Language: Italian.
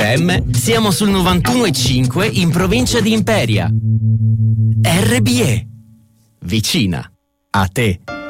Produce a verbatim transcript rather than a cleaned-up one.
M, siamo sul novantuno e cinque in provincia di Imperia. R B E. Vicina a te.